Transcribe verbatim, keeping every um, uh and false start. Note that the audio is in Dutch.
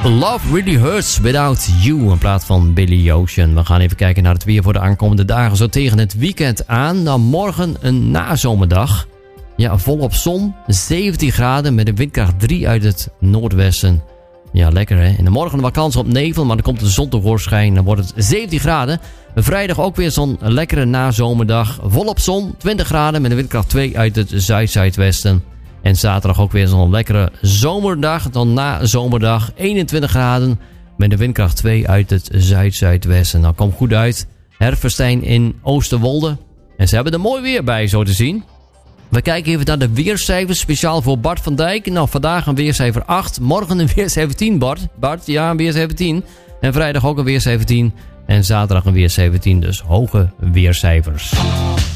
Love Really Hurts Without You in plaats van Billy Ocean. We gaan even kijken naar het weer voor de aankomende dagen. Zo tegen het weekend aan. Dan morgen een nazomerdag. Ja, volop zon. zeventien graden met een windkracht drie uit het noordwesten. Ja, lekker hè. In de morgen wel kans op nevel, maar dan komt de zon tevoorschijn. Dan wordt het zeventien graden. Vrijdag ook weer zo'n lekkere nazomerdag. Volop zon, twintig graden met een windkracht twee uit het zuid-zuidwesten. En zaterdag ook weer zo'n lekkere zomerdag. Dan na zomerdag eenentwintig graden met een windkracht twee uit het zuid-zuidwesten. Nou, komt goed uit. Herfstfestijn in Oosterwolde. En ze hebben er mooi weer bij, zo te zien. We kijken even naar de weercijfers, speciaal voor Bart van Dijk. Nou, vandaag een weercijfer acht. Morgen een weercijfer tien, Bart. Bart, ja, een weercijfer tien. En vrijdag ook een weercijfer tien. En zaterdag een weercijfer tien, dus hoge weercijfers.